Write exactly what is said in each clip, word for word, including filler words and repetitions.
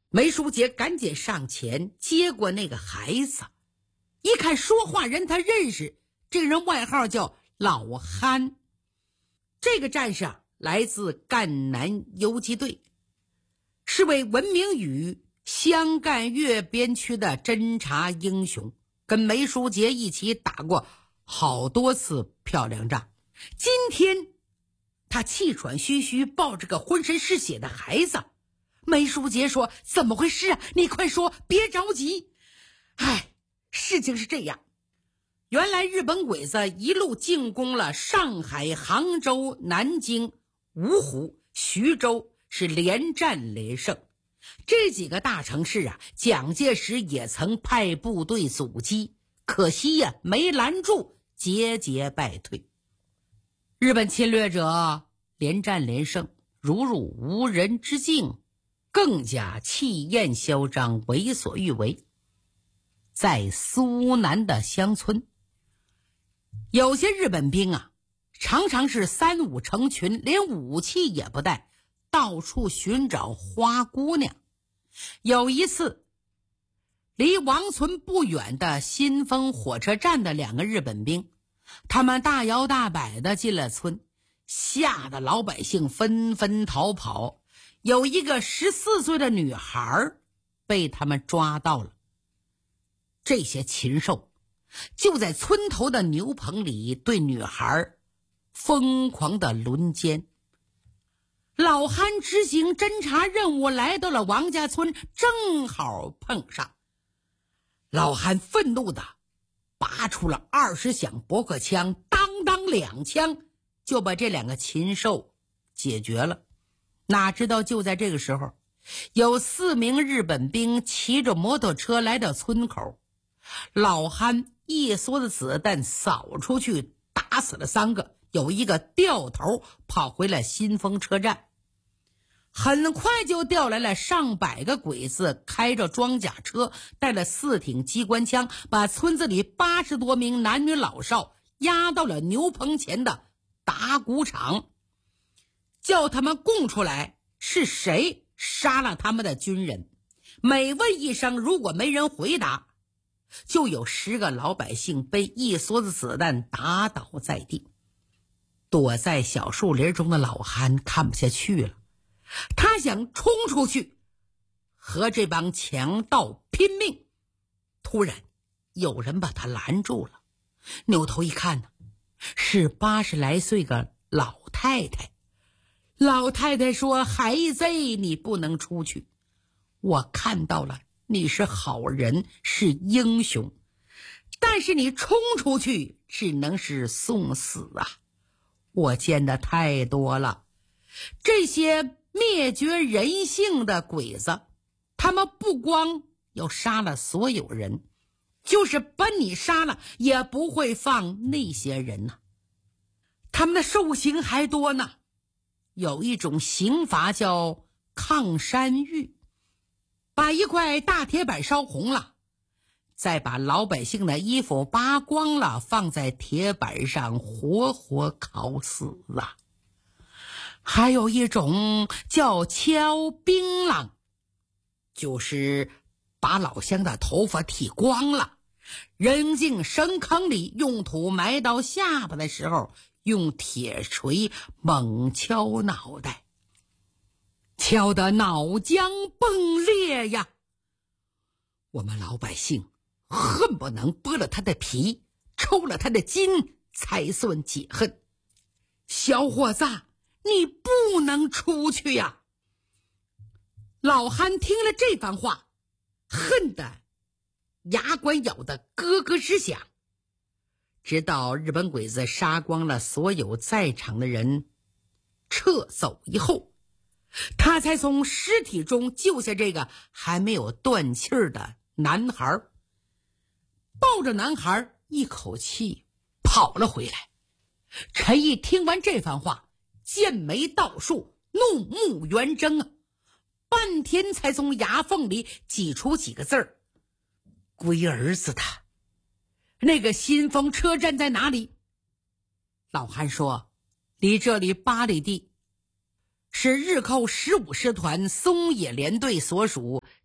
梅书杰赶紧上前接过那个孩子，一看说话人他认识，这个人外号叫老憨。这个战士啊，来自赣南游击队，是位闻名于湘赣粤边区的侦察英雄，跟梅书杰一起打过好多次漂亮仗。今天他气喘吁吁抱着个浑身是血的孩子。梅书杰说：怎么回事啊？你快说，别着急。唉，事情是这样，原来日本鬼子一路进攻了上海、杭州、南京、芜湖、徐州，是连战连胜。这几个大城市啊，蒋介石也曾派部队阻击，可惜呀、啊，没拦住，节节败退。日本侵略者连战连胜，如入无人之境，更加气焰嚣张，为所欲为。在苏南的乡村，有些日本兵啊，常常是三五成群，连武器也不带，到处寻找花姑娘。有一次，离王村不远的新丰火车站的两个日本兵，他们大摇大摆地进了村，吓得老百姓纷纷逃跑。有一个十四岁的女孩被他们抓到了。这些禽兽就在村头的牛棚里对女孩疯狂的轮奸。老憨执行侦察任务来到了王家村，正好碰上。老憨愤怒的拔出了二十响驳壳枪，当当两枪就把这两个禽兽解决了。哪知道就在这个时候，有四名日本兵骑着摩托车来到村口，老憨一梭子子弹扫出去，打死了三个，有一个掉头跑回了新丰车站。很快就调来了上百个鬼子，开着装甲车，带了四挺机关枪，把村子里八十多名男女老少押到了牛棚前的打谷场，叫他们供出来是谁杀了他们的军人。每问一声，如果没人回答，就有十个老百姓被一梭子子弹打倒在地。躲在小树林中的老憨看不下去了，他想冲出去和这帮强盗拼命。突然有人把他拦住了，扭头一看呢，是八十来岁个老太太。老太太说：孩子，你不能出去，我看到了你是好人，是英雄，但是你冲出去只能是送死啊！我见的太多了，这些灭绝人性的鬼子，他们不光要杀了所有人，就是把你杀了也不会放那些人呢、啊。他们的受刑还多呢，有一种刑罚叫抗山狱，把一块大铁板烧红了，再把老百姓的衣服扒光了，放在铁板上活活烤死啊！还有一种叫敲槟榔，就是把老乡的头发剃光了，扔进深坑里，用土埋到下巴的时候，用铁锤猛敲脑袋，敲得脑浆迸裂呀！我们老百姓恨不能剥了他的皮，抽了他的筋，才算解恨。小伙子，你不能出去呀！老憨听了这番话，恨得牙关咬得咯咯直响。直到日本鬼子杀光了所有在场的人，撤走以后，他才从尸体中救下这个还没有断气儿的男孩，抱着男孩一口气跑了回来。陈毅听完这番话，剑眉倒竖，怒目圆睁啊，半天才从牙缝里挤出几个字儿：龟儿子的，那个新丰车站在哪里？老憨说：离这里八里地，是日寇十五师团松野联队所属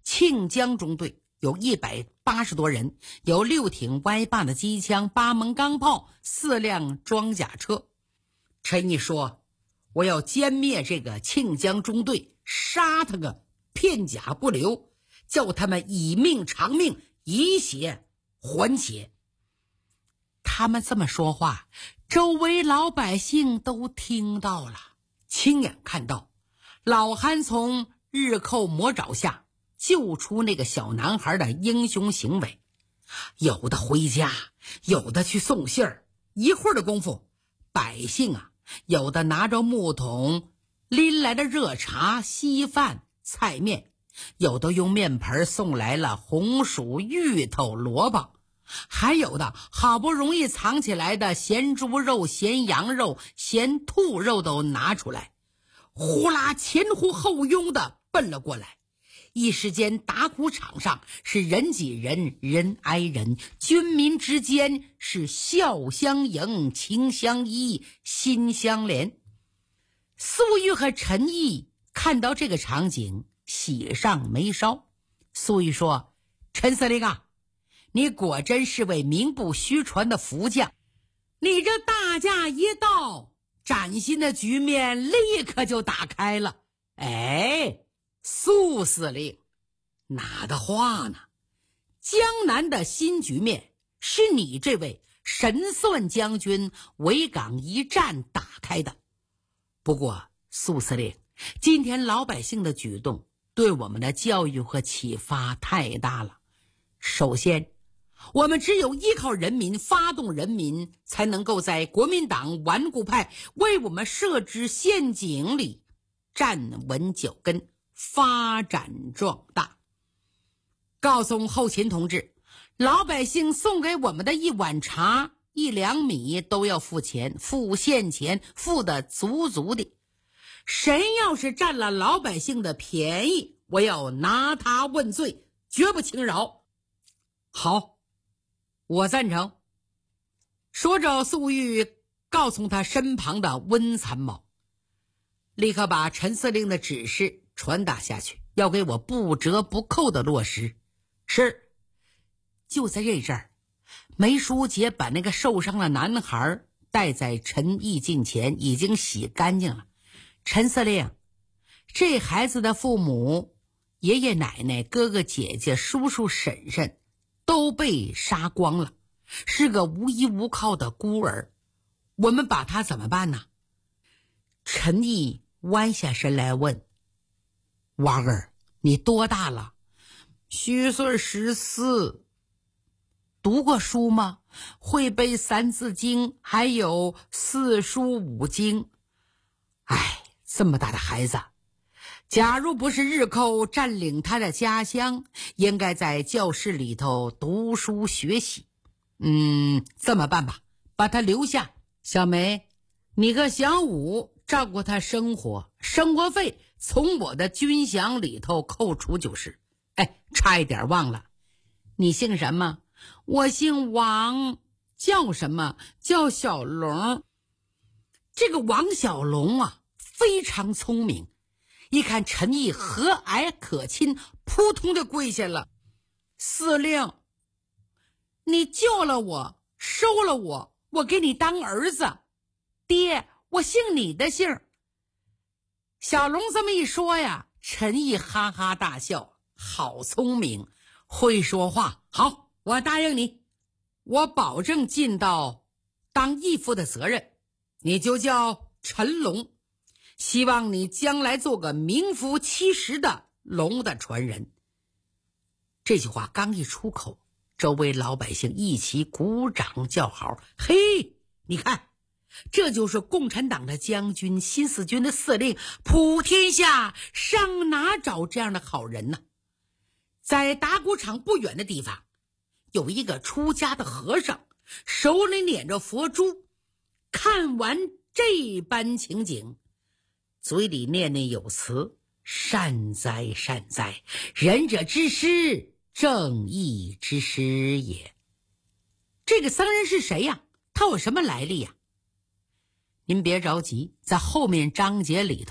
庆江中队有一百八十多人，有六挺歪把的机枪，八门钢炮，四辆装甲车。陈毅说，我要歼灭这个庆江中队，杀他个片甲不留，叫他们以命偿命，以血还血。他们这么说话，周围老百姓都听到了，亲眼看到老汉从日寇魔爪下救出那个小男孩的英雄行为，有的回家，有的去送信儿。一会儿的功夫，百姓啊，有的拿着木桶拎来的热茶、稀饭、菜面，有的用面盆送来了红薯、芋头、萝卜，还有的好不容易藏起来的咸猪肉、咸羊肉、咸兔肉都拿出来，呼啦前呼后拥的奔了过来。一时间打鼓场上是人挤人，人挨人，军民之间是笑相迎，情相依，心相连。苏玉和陈毅看到这个场景，喜上眉梢。苏玉说，陈司令啊，你果真是位名不虚传的福将，你这大驾一到，崭新的局面立刻就打开了。哎，苏司令，哪的话呢？江南的新局面是你这位神算将军围岗一战打开的。不过苏司令，今天老百姓的举动对我们的教育和启发太大了。首先，我们只有依靠人民，发动人民，才能够在国民党顽固派为我们设置陷阱里站稳脚跟，发展壮大。告诉后勤同志，老百姓送给我们的一碗茶、一两米都要付钱，付现钱，付得足足的。谁要是占了老百姓的便宜，我要拿他问罪，绝不轻饶。好，我赞成。说着，粟裕告诉他身旁的温参谋，立刻把陈司令的指示传达下去，要给我不折不扣的落实。是。就在这阵儿，梅书杰把那个受伤的男孩带在陈毅近前，已经洗干净了。陈司令，这孩子的父母、爷爷奶奶、哥哥姐姐、叔叔婶婶都被杀光了，是个无依无靠的孤儿，我们把他怎么办呢？陈毅弯下身来问，娃儿，你多大了？虚岁十四。读过书吗？会背三字经，还有四书五经。哎，这么大的孩子，假如不是日寇占领他的家乡，应该在教室里头读书学习。嗯，这么办吧，把他留下。小梅，你和小武照顾他生活，生活费从我的军饷里头扣除就是。哎，差一点忘了，你姓什么？我姓王。叫什么？叫小龙。这个王小龙啊，非常聪明，一看陈毅和蔼可亲，扑通就跪下了。司令，你救了我，收了我，我给你当儿子。爹，我姓你的姓。小龙这么一说呀，陈毅哈哈大笑，好聪明，会说话。好，我答应你，我保证尽到当义父的责任。你就叫陈龙，希望你将来做个名副其实的龙的传人。这句话刚一出口，周围老百姓一起鼓掌叫好。嘿，你看，这就是共产党的将军，新四军的司令，普天下上哪找这样的好人呢？在打鼓场不远的地方，有一个出家的和尚，手里捻着佛珠，看完这般情景，嘴里念念有词，善哉善哉，仁者之师，正义之师也。这个僧人是谁呀？他有什么来历呀？您别着急，在后面章节里头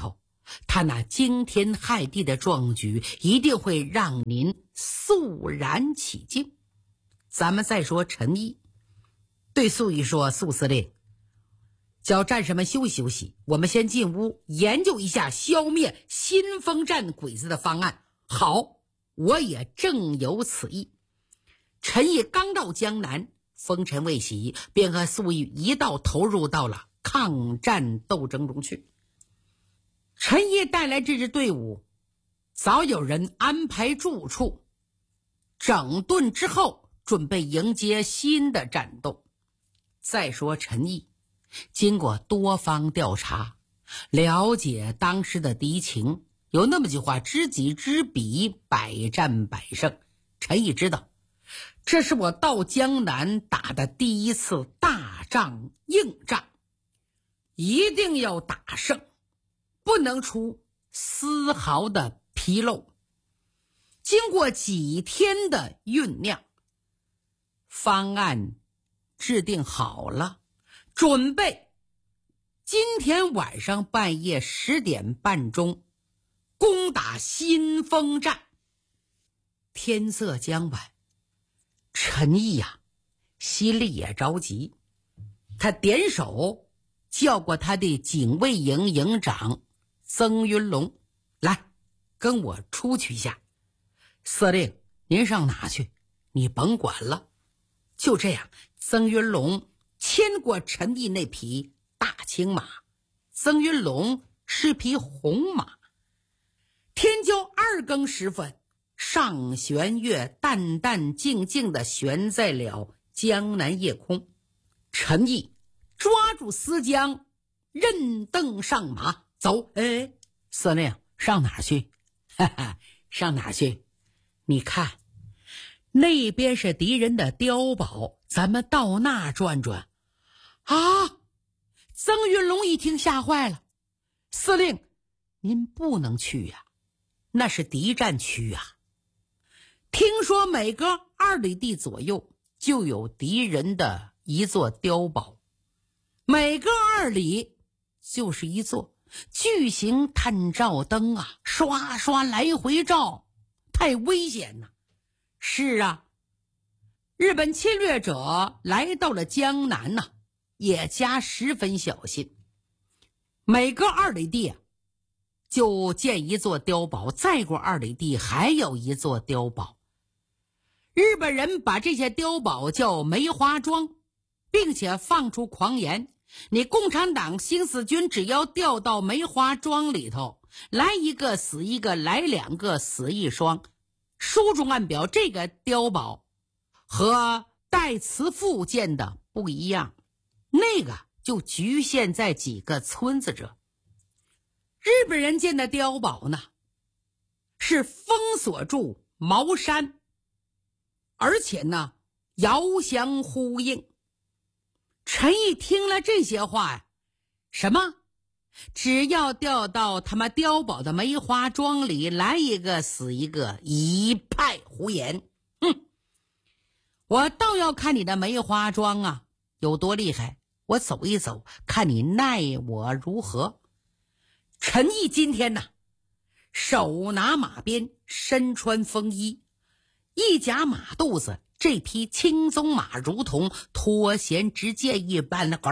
他那惊天骇地的壮举一定会让您肃然起敬。咱们再说陈毅，对粟裕说：“粟司令，叫战士们休息休息，我们先进屋研究一下消灭新丰站鬼子的方案。”好，我也正有此意。陈毅刚到江南，风尘未息，便和粟裕一道投入到了抗战斗争中去。陈毅带来这支队伍，早有人安排住处，整顿之后准备迎接新的战斗。再说陈毅经过多方调查，了解当时的敌情，有那么句话，知己知彼，百战百胜。陈毅知道，这是我到江南打的第一次大仗硬仗，一定要打胜，不能出丝毫的纰漏。经过几天的酝酿，方案制定好了，准备今天晚上半夜十点半钟攻打新丰站。天色将晚，陈毅呀、啊，心里也着急。他点手叫过他的警卫营营长曾云龙，来，跟我出去一下。司令，您上哪去？你甭管了。就这样，曾云龙牵过陈毅那匹大青马。曾云龙是匹红马。天将二更时分，上弦月淡淡静静地悬在了江南夜空。陈毅抓住丝缰，任蹬上马，走。哎，司令，上哪去？哈哈，上哪去？你看，那边是敌人的碉堡，咱们到那转转。啊！曾云龙一听吓坏了，司令，您不能去呀、啊，那是敌占区啊。听说每隔二里地左右就有敌人的一座碉堡，每隔二里就是一座巨型探照灯啊，刷刷来回照，太危险了。是啊，日本侵略者来到了江南呐、啊，也加十分小心。每隔二里地啊，就建一座碉堡，再过二里地还有一座碉堡。日本人把这些碉堡叫梅花桩，并且放出狂言，你共产党新四军只要调到梅花桩里头，来一个死一个，来两个死一双。书中暗表，这个碉堡和戴慈复建的不一样，那个就局限在几个村子这。日本人建的碉堡呢，是封锁住茅山，而且呢遥相呼应。陈毅听了这些话呀，什么？只要调到他们碉堡的梅花桩里，来一个死一个，一派胡言。哼！我倒要看你的梅花桩啊有多厉害，我走一走，看你奈我如何。陈毅今天呢，手拿马鞭，身穿风衣，一夹马肚子，这匹青鬃马如同脱弦之箭一般的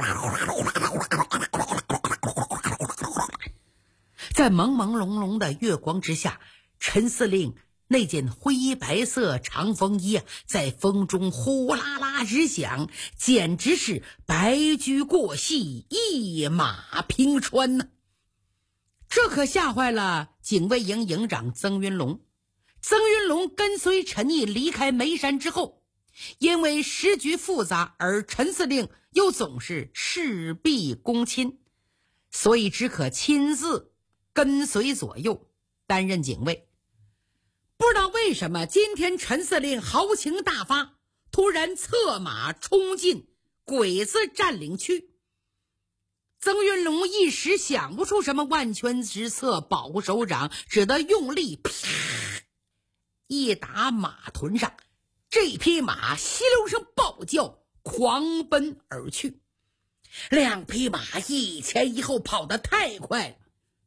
在朦朦胧胧的月光之下，陈司令那件灰白色长风衣啊，在风中呼啦啦直响，简直是白驹过隙，一马平川呢、啊。这可吓坏了警卫营营长曾云龙。曾云龙跟随陈毅离开眉山之后，因为时局复杂，而陈司令又总是事必躬亲，所以只可亲自跟随左右，担任警卫。不知道为什么今天陈司令豪情大发，突然策马冲进鬼子占领区。曾云龙一时想不出什么万全之策保护首长，只得用力啪一打马臀上，这匹马稀溜声暴叫，狂奔而去。两匹马一前一后跑得太快了，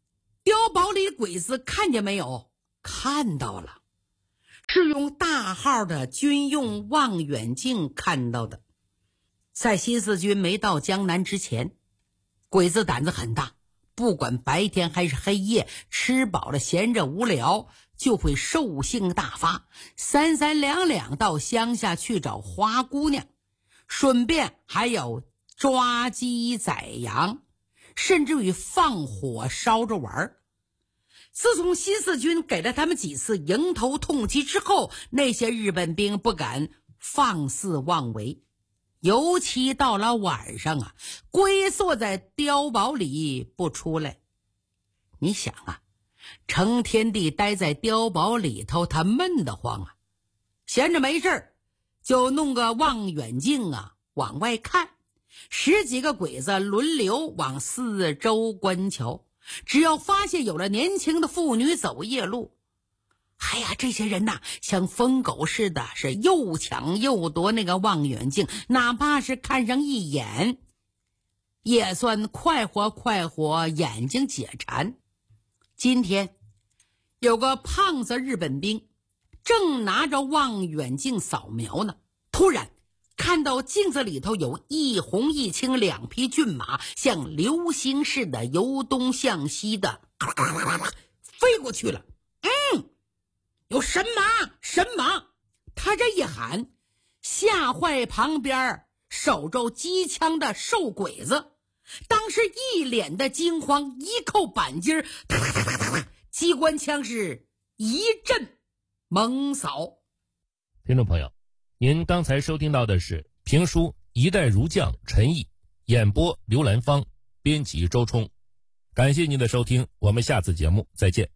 碉堡里鬼子看见没有？看到了，是用大号的军用望远镜看到的。在新四军没到江南之前，鬼子胆子很大，不管白天还是黑夜，吃饱了闲着无聊就会兽性大发，三三两两到乡下去找花姑娘，顺便还有抓鸡宰羊，甚至于放火烧着玩。自从新四军给了他们几次迎头痛击之后，那些日本兵不敢放肆妄为，尤其到了晚上啊，龟缩在碉堡里不出来。你想啊，成天地待在碉堡里头，他闷得慌啊，闲着没事就弄个望远镜啊往外看，十几个鬼子轮流往四周观瞧，只要发现有了年轻的妇女走夜路，哎呀，这些人呐，像疯狗似的，是又抢又夺那个望远镜，哪怕是看上一眼，也算快活快活，眼睛解馋。今天有个胖子日本兵正拿着望远镜扫描呢，突然看到镜子里头有一红一青两匹骏马，像流星似的由东向西的飞过去了。嗯，有神马神马！他这一喊，吓坏旁边手着机枪的瘦鬼子，当时一脸的惊慌，一扣扳机，机关枪是一阵猛扫。 听众朋友，您刚才收听到的是评书《一代儒将》陈毅，演播刘兰芳，编辑周冲。感谢您的收听，我们下次节目再见。